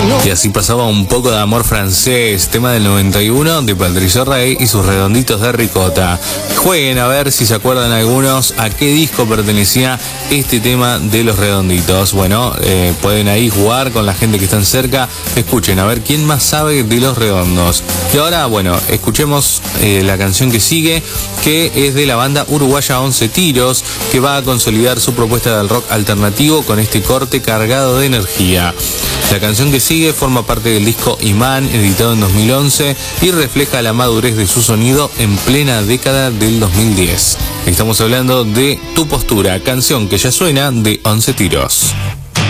Y así pasaba Un poco de amor francés, tema del 91 de Patricio Rey y sus Redonditos de Ricota. Jueguen a ver si se acuerdan algunos a qué disco pertenecía este tema de los Redonditos. Bueno, pueden ahí jugar con la gente que están cerca. Escuchen a ver quién más sabe de los Redondos. Y ahora, bueno, escuchemos la canción que sigue, que es de la banda uruguaya 11 Tiros, que va a consolidar su propuesta del rock alternativo con este corte cargado de energía. La canción que sigue forma parte del disco Imán, editado en 2011, y refleja la madurez de su sonido en plena década del 2010. Estamos hablando de Tu Postura, canción que ya suena de 11 Tiros.